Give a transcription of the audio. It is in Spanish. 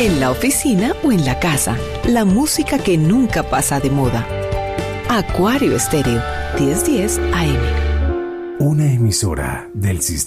en la oficina o en la casa. La música que nunca pasa de moda. Acuario Estéreo, 1010 AM. Una emisora del sistema.